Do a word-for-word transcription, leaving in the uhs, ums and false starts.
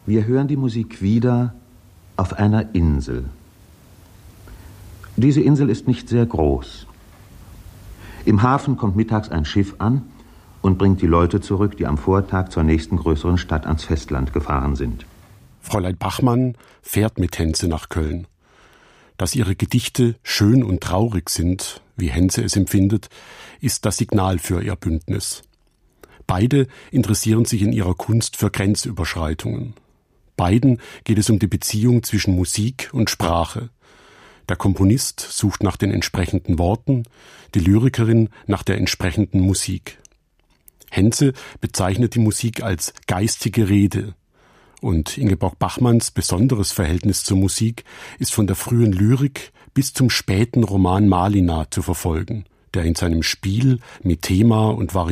Wir hören die Musik wieder auf einer Insel. Diese Insel ist nicht sehr groß. Im Hafen kommt mittags ein Schiff an und bringt die Leute zurück, die am Vortag zur nächsten größeren Stadt ans Festland gefahren sind. Fräulein Bachmann fährt mit Henze nach Köln. Dass ihre Gedichte schön und traurig sind, wie Henze es empfindet, ist das Signal für ihr Bündnis. Beide interessieren sich in ihrer Kunst für Grenzüberschreitungen. Beiden geht es um die Beziehung zwischen Musik und Sprache. Der Komponist sucht nach den entsprechenden Worten, die Lyrikerin nach der entsprechenden Musik. Henze bezeichnet die Musik als geistige Rede. Und Ingeborg Bachmanns besonderes Verhältnis zur Musik ist von der frühen Lyrik bis zum späten Roman Malina zu verfolgen, der in seinem Spiel mit Thema und Variation